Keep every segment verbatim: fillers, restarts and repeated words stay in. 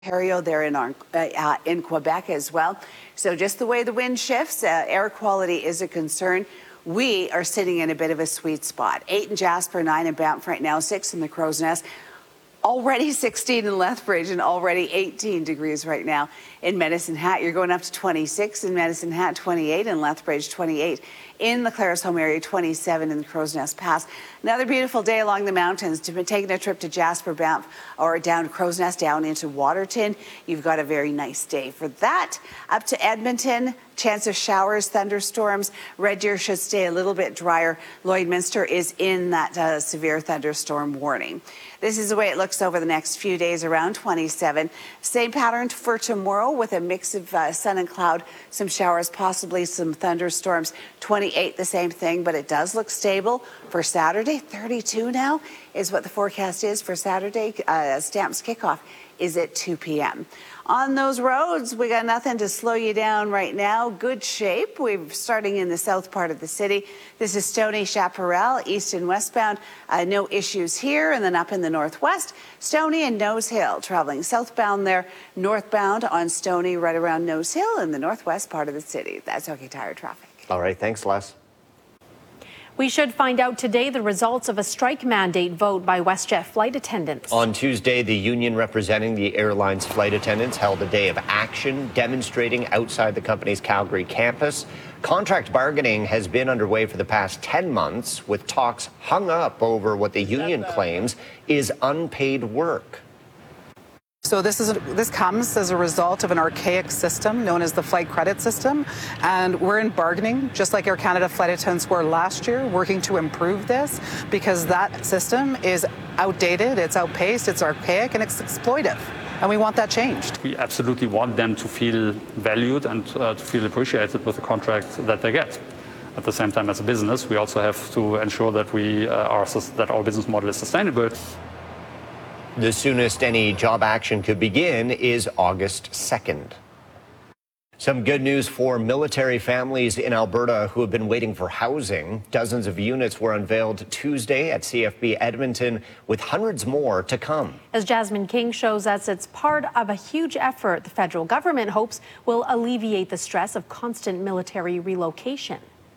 Ontario, there in, our, uh, in Quebec as well. So just the way the wind shifts, uh, air quality is a concern. We are sitting in a bit of a sweet spot. Eight in Jasper, nine in Banff right now, six in the Crow's Nest. Already sixteen in Lethbridge and already eighteen degrees right now in Medicine Hat. You're going up to twenty-six in Medicine Hat, twenty-eight in Lethbridge, twenty-eight in the Claresholm area, twenty-seven in the Crow's Nest Pass. Another beautiful day along the mountains. To be taking a trip to Jasper, Banff, or down to Crow's Nest, down into Waterton. You've got a very nice day for that. Up to Edmonton, chance of showers, thunderstorms. Red Deer should stay a little bit drier. Lloydminster is in that uh, severe thunderstorm warning. This is the way it looks over the next few days, around twenty-seven. Same pattern for tomorrow with a mix of uh, sun and cloud, some showers, possibly some thunderstorms. twenty-eight, the same thing, but it does look stable for Saturday. thirty-two now is what the forecast is for Saturday. Uh, Stamps kickoff is at two p.m. On those roads, we got nothing to slow you down right now. Good shape. We're starting in the south part of the city. This is Stoney, Chaparral, east and westbound. Uh, no issues here. And then up in the northwest, Stoney and Nose Hill. Traveling southbound there, northbound on Stoney, right around Nose Hill in the northwest part of the city. That's OK Tire traffic. All right. Thanks, Les. We should find out today the results of a strike mandate vote by WestJet flight attendants. On Tuesday, the union representing the airline's flight attendants held a day of action demonstrating outside the company's Calgary campus. Contract bargaining has been underway for the past ten months, with talks hung up over what the union claims is unpaid work. So this is this comes as a result of an archaic system known as the flight credit system, and we're in bargaining, just like Air Canada flight attendants were last year, working to improve this because that system is outdated, it's outpaced, it's archaic, and it's exploitive, and we want that changed. We absolutely want them to feel valued and uh, to feel appreciated with the contract that they get. At the same time, as a business, we also have to ensure that we uh, are that our business model is sustainable. The soonest any job action could begin is August second. Some good news for military families in Alberta who have been waiting for housing. Dozens of units were unveiled Tuesday at C F B Edmonton, with hundreds more to come. As Jasmine King shows us, it's part of a huge effort the federal government hopes will alleviate the stress of constant military relocation.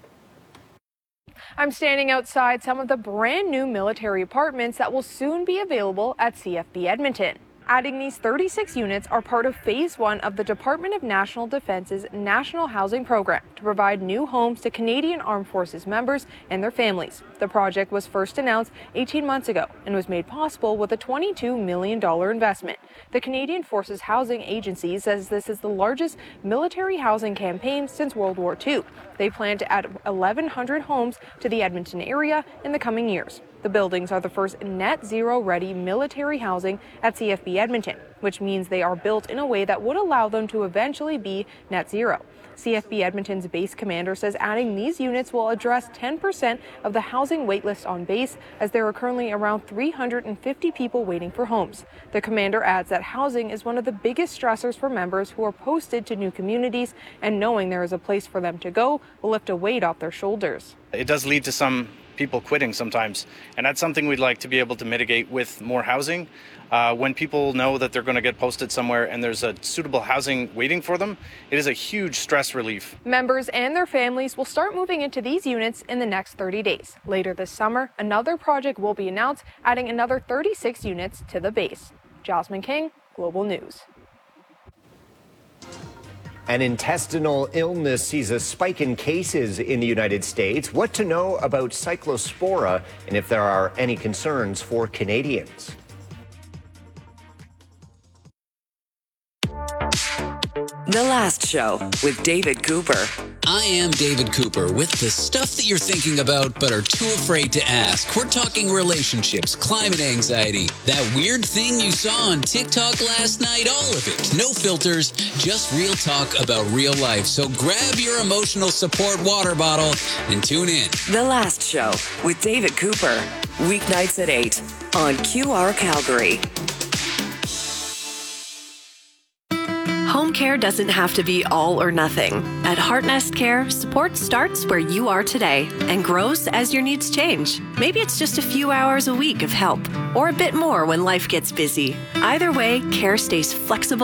I'm standing outside some of the brand new military apartments that will soon be available at C F B Edmonton. Adding these thirty-six units are part of phase one of the Department of National Defence's National Housing Program to provide new homes to Canadian Armed Forces members and their families. The project was first announced eighteen months ago and was made possible with a twenty-two million dollars investment. The Canadian Forces Housing Agency says this is the largest military housing campaign since World War Two. They plan to add eleven hundred homes to the Edmonton area in the coming years. The buildings are the first net zero ready military housing at C F B Edmonton, which means they are built in a way that would allow them to eventually be net zero. C F B Edmonton's base commander says adding these units will address ten percent of the housing waitlist on base, as there are currently around three hundred fifty people waiting for homes. The commander adds that housing is one of the biggest stressors for members who are posted to new communities, and knowing there is a place for them to go will lift a weight off their shoulders. It does lead to some people quitting sometimes, and that's something we'd like to be able to mitigate with more housing. Uh, when people know that they're going to get posted somewhere and there's a suitable housing waiting for them, it is a huge stress relief. Members and their families will start moving into these units in the next thirty days. Later this summer, another project will be announced, adding another thirty-six units to the base. Jasmine King, Global News. An intestinal illness sees a spike in cases in the United States. What to know about Cyclospora and if there are any concerns for Canadians. The Last Show with David Cooper. I am David Cooper with the stuff that you're thinking about but are too afraid to ask. We're talking relationships, climate anxiety, that weird thing you saw on TikTok last night, all of it. No filters, just real talk about real life. So grab your emotional support water bottle and tune in. The Last Show with David Cooper. Weeknights at eight on Q R Calgary. home care doesn't have to be all or nothing. At Heartnest Care, support starts where you are today and grows as your needs change. Maybe it's just a few hours a week of help, or a bit more when life gets busy. Either way, care stays flexible